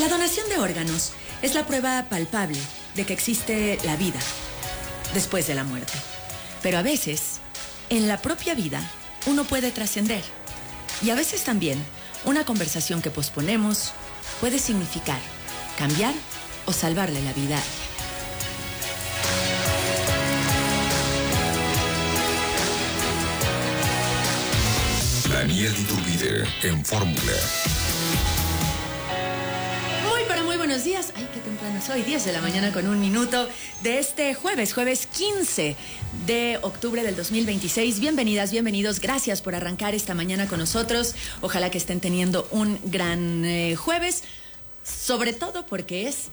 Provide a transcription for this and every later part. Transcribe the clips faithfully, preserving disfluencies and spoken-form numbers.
La donación de órganos es la prueba palpable de que existe la vida después de la muerte. Pero a veces, en la propia vida, uno puede trascender. Y a veces también, una conversación que posponemos puede significar cambiar o salvarle la vida a alguien. Daniel Iturbide en Fórmula. Muy, pero muy buenos días. Ay, qué temprano soy. diez de la mañana con un minuto de este jueves, jueves quince de octubre del dos mil veintiséis. Bienvenidas, bienvenidos. Gracias por arrancar esta mañana con nosotros. Ojalá que estén teniendo un gran eh, jueves. Sobre todo porque es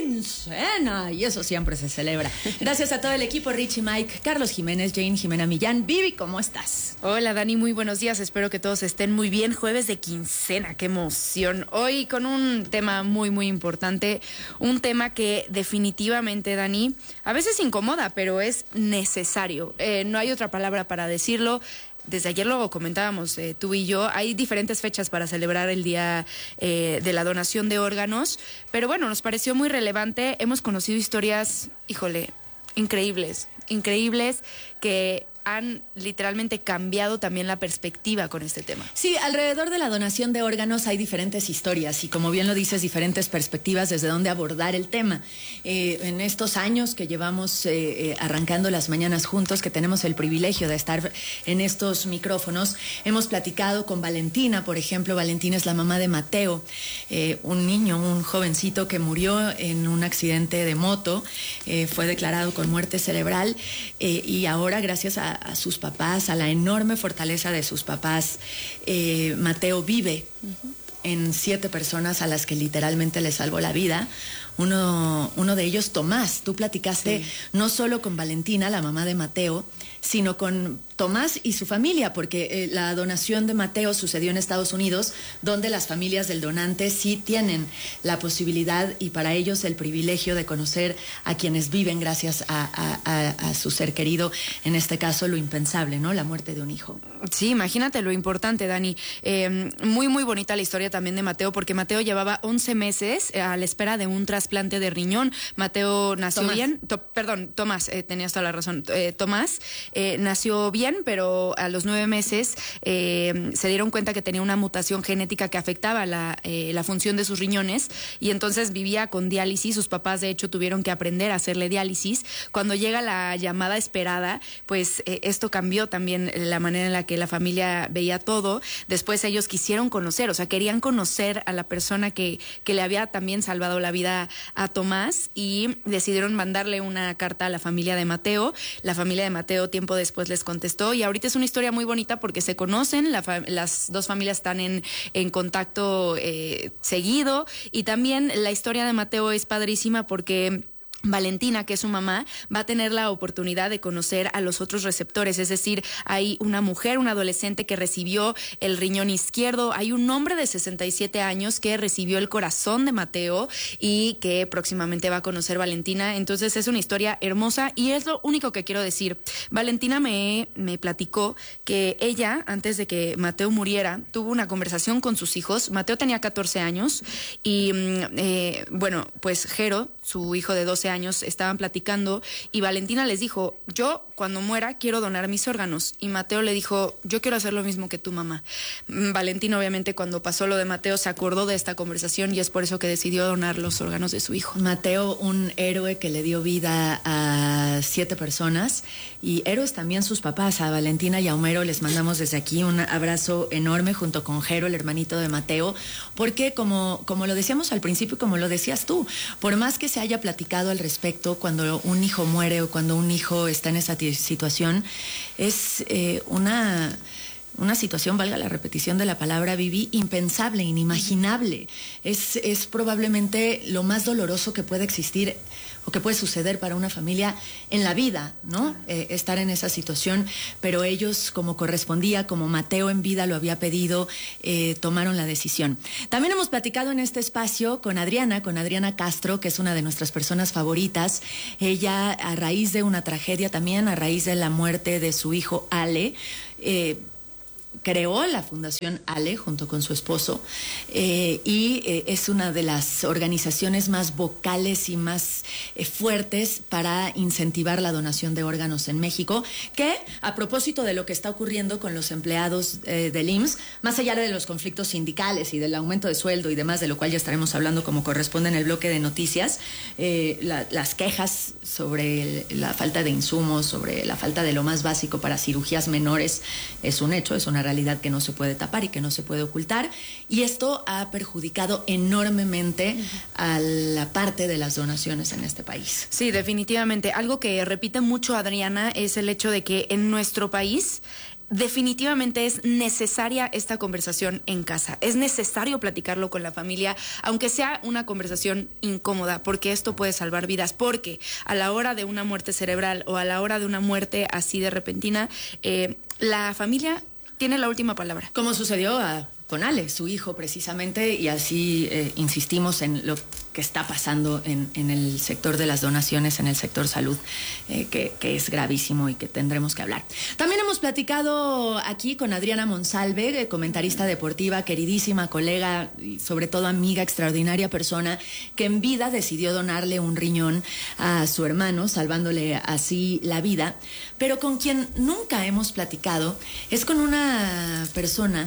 quincena y eso siempre se celebra. Gracias a todo el equipo, Richie, Mike, Carlos Jiménez, Jane, Jimena Millán. Vivi, ¿cómo estás? Hola Dani, muy buenos días. Espero que todos estén muy bien. Jueves de quincena, qué emoción. Hoy con un tema muy, muy importante. Un tema que definitivamente, Dani, a veces incomoda, pero es necesario. Eh, no hay otra palabra para decirlo. Desde ayer lo comentábamos, eh, tú y yo, hay diferentes fechas para celebrar el Día eh, de la Donación de Órganos, pero bueno, nos pareció muy relevante. Hemos conocido historias, híjole, increíbles, increíbles, que han literalmente cambiado también la perspectiva con este tema. Sí, alrededor de la donación de órganos hay diferentes historias y, como bien lo dices, diferentes perspectivas desde donde abordar el tema. Eh, en estos años que llevamos eh, eh, arrancando las mañanas juntos, que tenemos el privilegio de estar en estos micrófonos, hemos platicado con Valentina, por ejemplo. Valentina es la mamá de Mateo, eh, un niño, un jovencito que murió en un accidente de moto, eh, fue declarado con muerte cerebral eh, y ahora, gracias a a sus papás, a la enorme fortaleza de sus papás, eh, Mateo vive uh-huh. en siete personas a las que literalmente le salvó la vida. Uno, uno de ellos, Tomás, tú platicaste sí. no solo con Valentina, la mamá de Mateo, sino con Tomás y su familia, porque eh, la donación de Mateo sucedió en Estados Unidos, donde las familias del donante sí tienen la posibilidad y para ellos el privilegio de conocer a quienes viven gracias a, a, a, a su ser querido, en este caso lo impensable, ¿no? La muerte de un hijo. Sí, imagínate lo importante, Dani. Eh, muy, muy bonita la historia también de Mateo, porque Mateo llevaba once meses a la espera de un trasplante de riñón. Mateo nació Tomás. bien, to, perdón, Tomás, eh, tenías toda la razón. Eh, Tomás eh, nació bien, pero a los nueve meses eh, se dieron cuenta que tenía una mutación genética que afectaba la, eh, la función de sus riñones y entonces vivía con diálisis. Sus papás, de hecho, tuvieron que aprender a hacerle diálisis. Cuando llega la llamada esperada, pues eh, esto cambió también la manera en la que la familia veía todo. Después ellos quisieron conocer, o sea, querían conocer a la persona que, que le había también salvado la vida a Tomás y decidieron mandarle una carta a la familia de Mateo. La familia de Mateo tiempo después les contestó y ahorita es una historia muy bonita porque se conocen, la fa- las dos familias están en, en contacto eh, seguido y también la historia de Mateo es padrísima porque Valentina, que es su mamá, va a tener la oportunidad de conocer a los otros receptores, es decir, hay una mujer, una adolescente que recibió el riñón izquierdo, hay un hombre de sesenta y siete años que recibió el corazón de Mateo y que próximamente va a conocer Valentina. Entonces es una historia hermosa y es lo único que quiero decir. Valentina me, me platicó que ella, antes de que Mateo muriera, tuvo una conversación con sus hijos. Mateo tenía catorce años y eh, bueno, pues Jero, su hijo de doce años, estaban platicando y Valentina les dijo, yo cuando muera quiero donar mis órganos. Y Mateo le dijo, yo quiero hacer lo mismo que tu mamá. Valentina obviamente cuando pasó lo de Mateo se acordó de esta conversación y es por eso que decidió donar los órganos de su hijo. Mateo, un héroe que le dio vida a siete personas y héroes también sus papás. A Valentina y a Homero les mandamos desde aquí un abrazo enorme junto con Jero, el hermanito de Mateo, porque como, como lo decíamos al principio y como lo decías tú, por más que se haya platicado al respecto, cuando un hijo muere o cuando un hijo está en esa t- situación, es eh, una... una situación, valga la repetición de la palabra, Vivi, impensable, inimaginable. Es, es probablemente lo más doloroso que puede existir o que puede suceder para una familia en la vida, ¿no? Eh, estar en esa situación, pero ellos, como correspondía, como Mateo en vida lo había pedido, eh, tomaron la decisión. También hemos platicado en este espacio con Adriana, con Adriana Castro, que es una de nuestras personas favoritas. Ella, a raíz de una tragedia también, a raíz de la muerte de su hijo Ale, eh, creó la Fundación Ale junto con su esposo eh, y eh, es una de las organizaciones más vocales y más eh, fuertes para incentivar la donación de órganos en México, que a propósito de lo que está ocurriendo con los empleados eh, del I M S S, más allá de los conflictos sindicales y del aumento de sueldo y demás, de lo cual ya estaremos hablando como corresponde en el bloque de noticias, eh, la, las quejas sobre el, la falta de insumos, sobre la falta de lo más básico para cirugías menores, es un hecho, es una realidad que no se puede tapar y que no se puede ocultar, y esto ha perjudicado enormemente uh-huh. a la parte de las donaciones en este país. Sí, definitivamente. Algo que repite mucho Adriana es el hecho de que en nuestro país definitivamente es necesaria esta conversación en casa. Es necesario platicarlo con la familia, aunque sea una conversación incómoda, porque esto puede salvar vidas. Porque a la hora de una muerte cerebral o a la hora de una muerte así de repentina, eh, la familia tiene la última palabra. Como sucedió a, con Ale, su hijo precisamente, y así eh, insistimos en lo que está pasando en, en el sector de las donaciones, en el sector salud, eh, que, que es gravísimo y que tendremos que hablar. También hemos platicado aquí con Adriana Monsalve, comentarista deportiva, queridísima colega y sobre todo amiga, extraordinaria persona, que en vida decidió donarle un riñón a su hermano, salvándole así la vida, pero con quien nunca hemos platicado es con una persona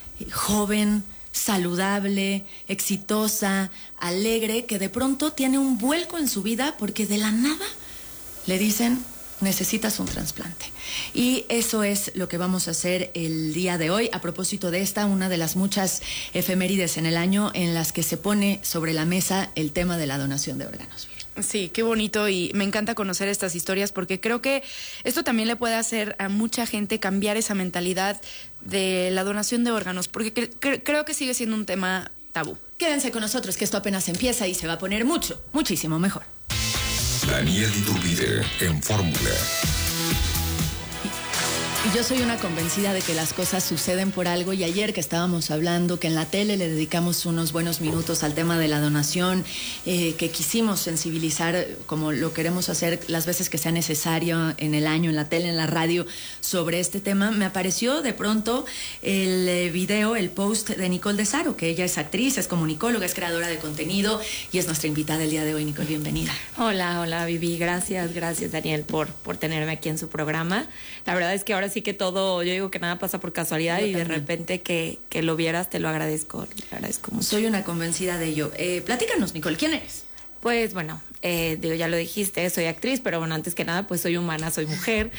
joven, saludable, exitosa, alegre, que de pronto tiene un vuelco en su vida porque de la nada le dicen: necesitas un trasplante. Y eso es lo que vamos a hacer el día de hoy. A propósito de esta, una de las muchas efemérides en el año en las que se pone sobre la mesa el tema de la donación de órganos. Sí, qué bonito, y me encanta conocer estas historias porque creo que esto también le puede hacer a mucha gente cambiar esa mentalidad de la donación de órganos, porque cre- cre- creo que sigue siendo un tema tabú. Quédense con nosotros, que esto apenas empieza y se va a poner mucho, muchísimo mejor. Daniel Iturbide en Fórmula. Y yo soy una convencida de que las cosas suceden por algo, y ayer que estábamos hablando que en la tele le dedicamos unos buenos minutos al tema de la donación, eh, que quisimos sensibilizar como lo queremos hacer las veces que sea necesario en el año, en la tele, en la radio, sobre este tema, me apareció de pronto el eh, video, el post de Nicole de Saro, que ella es actriz, es comunicóloga, es creadora de contenido y es nuestra invitada el día de hoy. Nicole, bienvenida. Hola, hola Vivi, gracias, gracias Daniel por, por tenerme aquí en su programa. La verdad es que ahora sí que todo, yo digo que nada pasa por casualidad, yo y también. De repente que, que lo vieras, te lo agradezco, te agradezco mucho. Soy una convencida de ello. Eh, platícanos, Nicole, ¿quién eres? Pues bueno, eh, digo, ya lo dijiste, soy actriz, pero bueno, antes que nada, pues soy humana, soy mujer.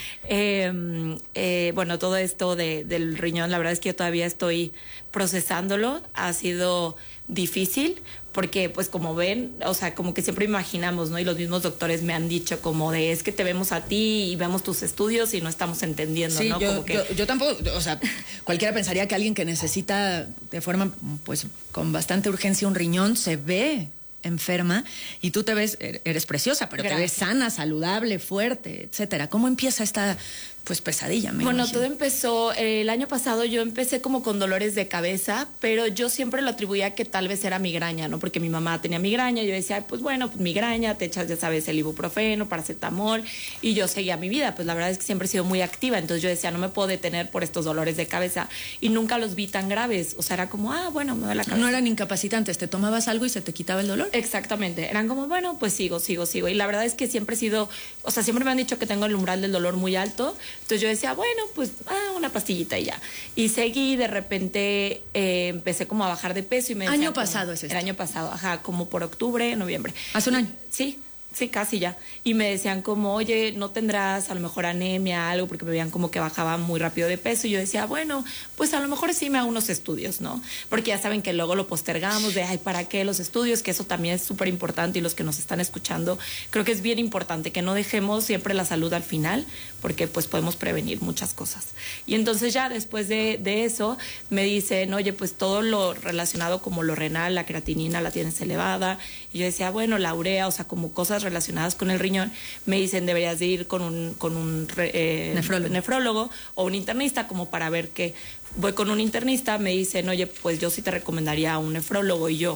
Eh, eh, bueno, todo esto de, del riñón, la verdad es que yo todavía estoy procesándolo, ha sido difícil, porque pues como ven, o sea, como que siempre imaginamos, ¿no? Y los mismos doctores me han dicho como de, es que te vemos a ti y vemos tus estudios y no estamos entendiendo, sí, ¿no? Yo, como que... yo, yo tampoco, o sea, cualquiera pensaría que alguien que necesita de forma, pues, con bastante urgencia un riñón se ve enferma, y tú te ves, eres preciosa, pero Gracias. Te ves sana, saludable, fuerte, etcétera. ¿Cómo empieza esta pues pesadilla? Me bueno, imagino. Todo empezó eh, el año pasado. Yo empecé como con dolores de cabeza, pero yo siempre lo atribuía que tal vez era migraña, ¿no? Porque mi mamá tenía migraña, yo decía, pues bueno, pues migraña, te echas, ya sabes, el ibuprofeno, paracetamol, y yo seguía mi vida. Pues la verdad es que siempre he sido muy activa, entonces yo decía, no me puedo detener por estos dolores de cabeza, y nunca los vi tan graves. O sea, era como, ah, bueno, me duele la cabeza. No eran incapacitantes, te tomabas algo y se te quitaba el dolor. Exactamente, eran como, bueno, pues sigo, sigo, sigo. Y la verdad es que siempre he sido, o sea, siempre me han dicho que tengo el umbral del dolor muy alto. Entonces yo decía, bueno, pues ah, una pastillita y ya. Y seguí, de repente eh, empecé como a bajar de peso y me decían... ¿Año pasado es esto? El año pasado, ajá, como por octubre, noviembre. ¿Hace un año? Sí. Sí, casi ya. Y me decían como, oye, ¿no tendrás a lo mejor anemia, algo? Porque me veían como que bajaba muy rápido de peso. Y yo decía, bueno, pues a lo mejor sí me hago unos estudios, ¿no? Porque ya saben que luego lo postergamos de, ay, ¿para qué los estudios? Que eso también es súper importante, y los que nos están escuchando, creo que es bien importante que no dejemos siempre la salud al final, porque pues podemos prevenir muchas cosas. Y entonces ya después de, de eso me dicen, oye, pues todo lo relacionado como lo renal, la creatinina la tienes elevada. Y yo decía, bueno, la urea, o sea, como cosas relacionadas con el riñón. Me dicen, deberías de ir con un, con un eh, nefrólogo. nefrólogo o un internista, como para ver qué. Voy con un internista, me dicen, oye, pues yo sí te recomendaría a un nefrólogo. Y yo,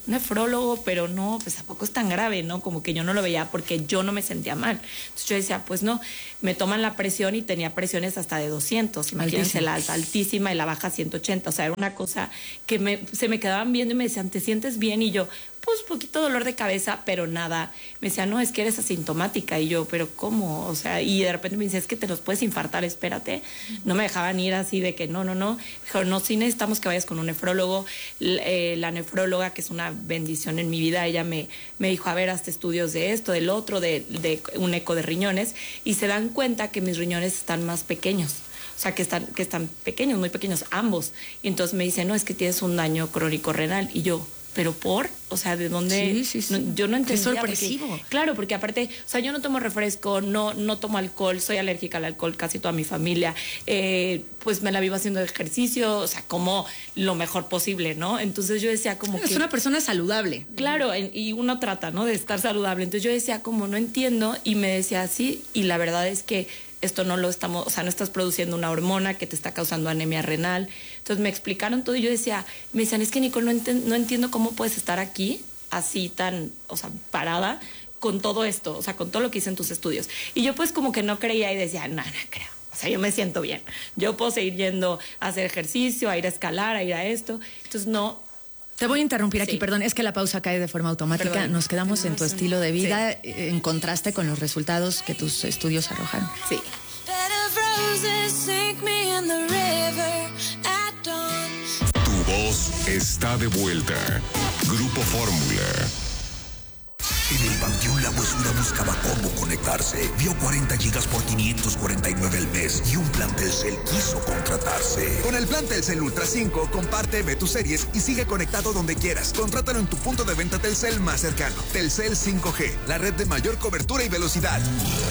nefrólogo, pero no, pues tampoco es tan grave, ¿no? Como que yo no lo veía porque yo no me sentía mal. Entonces yo decía, pues no, me toman la presión y tenía presiones hasta de doscientos. Imagínense, la alta altísima y la baja ciento ochenta. O sea, era una cosa que me, se me quedaban viendo y me decían, ¿te sientes bien? Y yo, pues poquito dolor de cabeza, pero nada. Me decían, no, es que eres asintomática. Y yo, ¿pero cómo? O sea, y de repente me dice, es que te los puedes infartar, espérate. No me dejaban ir así de que no, no, no. Me dijeron, no, sí necesitamos que vayas con un nefrólogo. Eh, la nefróloga, que es una bendición en mi vida, ella me, me dijo, a ver, hazte estudios de esto, del otro, de, de un eco de riñones. Y se dan cuenta que mis riñones están más pequeños. O sea, que están, que están pequeños, muy pequeños, ambos. Y entonces me dice, no, es que tienes un daño crónico renal. Y yo, ¿pero por? O sea, ¿de dónde? Sí, sí, sí. No, yo no entendía. Qué sorpresivo. Porque, claro, porque aparte, o sea, yo no tomo refresco, no, no tomo alcohol, soy alérgica al alcohol, casi toda mi familia. Eh, pues me la vivo haciendo ejercicio, o sea, como lo mejor posible, ¿no? Entonces yo decía como es que... Es una persona saludable. Claro, en, y uno trata, ¿no? De estar saludable. Entonces yo decía como no entiendo y me decía así, y la verdad es que esto no lo estamos, o sea, no estás produciendo una hormona que te está causando anemia renal. Entonces me explicaron todo y yo decía, me decían, es que Nicole, no, ent no entiendo cómo puedes estar aquí así tan, o sea, parada con todo esto, o sea, con todo lo que hice en tus estudios. Y yo pues como que no creía y decía, no, no creo. O sea, yo me siento bien. Yo puedo seguir yendo a hacer ejercicio, a ir a escalar, a ir a esto. Entonces no... Te voy a interrumpir aquí, sí. Perdón, es que la pausa cae de forma automática. Perdón. Nos quedamos en tu estilo de vida, sí. En contraste con los resultados que tus estudios arrojan. Sí. Tu voz está de vuelta. Grupo Fórmula. En el Panteón La Huesura buscaba cómo conectarse. Vio cuarenta gigas por quinientos cuarenta y nueve al mes y un plan Telcel quiso contratarse. Con el plan Telcel Ultra cinco, comparte, ve tus series y sigue conectado donde quieras. Contrátalo en tu punto de venta Telcel más cercano. Telcel cinco G, la red de mayor cobertura y velocidad.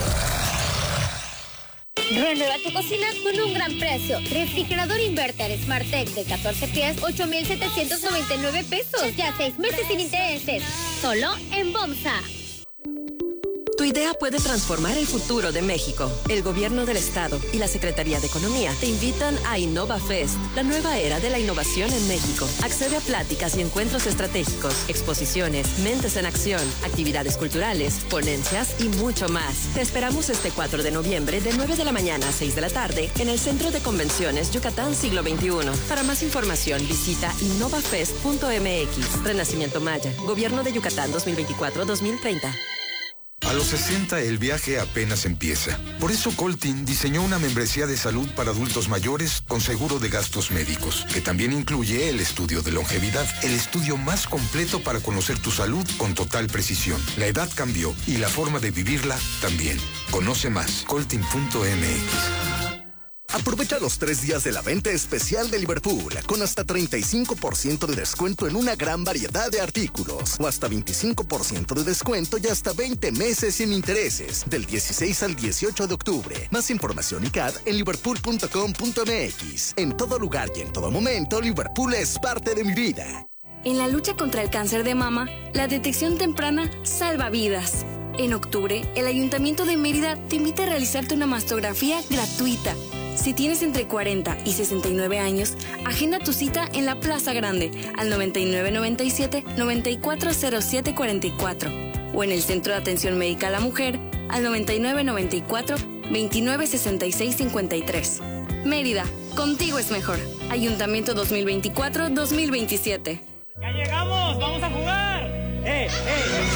Renueva tu cocina con un gran precio. Refrigerador Inverter SmartTech de catorce pies, ocho mil setecientos noventa y nueve pesos. Ya seis meses sin intereses. Solo en Bomsa. Tu idea puede transformar el futuro de México. El Gobierno del Estado y la Secretaría de Economía te invitan a InnovaFest, la nueva era de la innovación en México. Accede a pláticas y encuentros estratégicos, exposiciones, mentes en acción, actividades culturales, ponencias y mucho más. Te esperamos este cuatro de noviembre de nueve de la mañana a seis de la tarde en el Centro de Convenciones Yucatán Siglo veintiuno. Para más información visita innovafest punto m x. Renacimiento Maya, Gobierno de Yucatán dos mil veinticuatro a dos mil treinta. A los sesenta el viaje apenas empieza. Por eso Coltin diseñó una membresía de salud para adultos mayores con seguro de gastos médicos, que también incluye el estudio de longevidad, el estudio más completo para conocer tu salud con total precisión. La edad cambió y la forma de vivirla también. Conoce más, coltin punto m x. Aprovecha los tres días de la venta especial de Liverpool con hasta treinta y cinco por ciento de descuento en una gran variedad de artículos o hasta veinticinco por ciento de descuento y hasta veinte meses sin intereses del dieciséis al dieciocho de octubre. Más información y C A D en liverpool punto com punto m x. En todo lugar y en todo momento, Liverpool es parte de mi vida. En la lucha contra el cáncer de mama, la detección temprana salva vidas. En octubre, el Ayuntamiento de Mérida te invita a realizarte una mastografía gratuita. Si tienes entre cuarenta y sesenta y nueve años, agenda tu cita en la Plaza Grande al noventa y nueve noventa y siete noventa y cuatro cero siete cuarenta y cuatro o en el Centro de Atención Médica a la Mujer al noventa y nueve noventa y cuatro veintinueve sesenta y seis cincuenta y tres. Mérida, contigo es mejor. Ayuntamiento dos mil veinticuatro dos mil veintisiete. ¡Ya llegamos! ¡Vamos a jugar! ¡Eh, eh!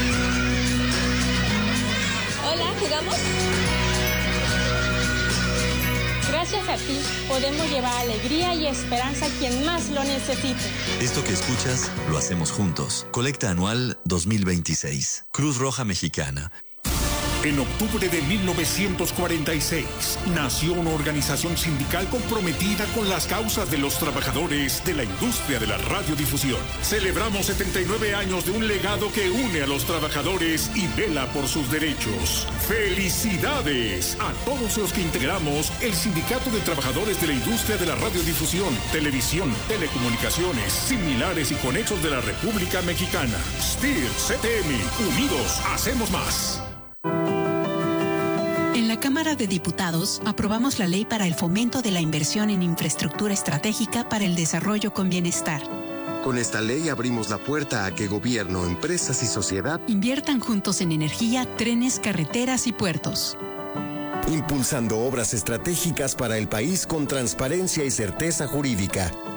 Hola, ¿jugamos? Gracias a ti, podemos llevar alegría y esperanza a quien más lo necesite. Esto que escuchas, lo hacemos juntos. Colecta anual dos mil veintiséis. Cruz Roja Mexicana. En octubre de mil novecientos cuarenta y seis, nació una organización sindical comprometida con las causas de los trabajadores de la industria de la radiodifusión. Celebramos setenta y nueve años de un legado que une a los trabajadores y vela por sus derechos. ¡Felicidades a todos los que integramos el Sindicato de Trabajadores de la Industria de la Radiodifusión, Televisión, Telecomunicaciones, Similares y Conexos de la República Mexicana! S T I R, C T M, unidos, hacemos más. En la Cámara de Diputados aprobamos la ley para el fomento de la inversión en infraestructura estratégica para el desarrollo con bienestar. Con esta ley abrimos la puerta a que gobierno, empresas y sociedad inviertan juntos en energía, trenes, carreteras y puertos. Impulsando obras estratégicas para el país con transparencia y certeza jurídica.